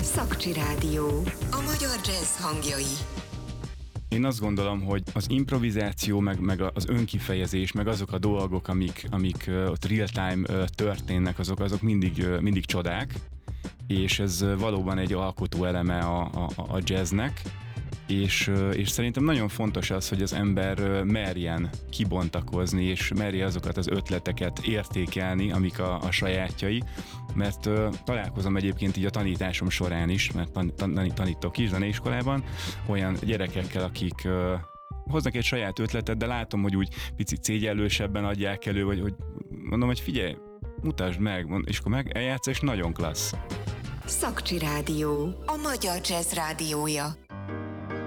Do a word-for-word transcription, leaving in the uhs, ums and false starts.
Szakcsi Rádió. A magyar jazz hangjai. Én azt gondolom, hogy az improvizáció, meg, meg az önkifejezés, meg azok a dolgok, amik, amik ott real-time történnek, azok, azok mindig, mindig csodák, és ez valóban egy alkotó eleme a, a, a jazznek, és, és szerintem nagyon fontos az, hogy az ember merjen kibontakozni, és merje azokat az ötleteket értékelni, amik a, a sajátjai, mert uh, találkozom egyébként így a tanításom során is, mert tan- tan- tanítok is zeneiskolában, olyan gyerekekkel, akik uh, hoznak egy saját ötletet, de látom, hogy úgy picit szégyellősebben adják elő, vagy hogy mondom, hogy figyelj, mutasd meg, és akkor meg eljátsz, és nagyon klassz. Szakcsi Rádió. A magyar jazz rádiója.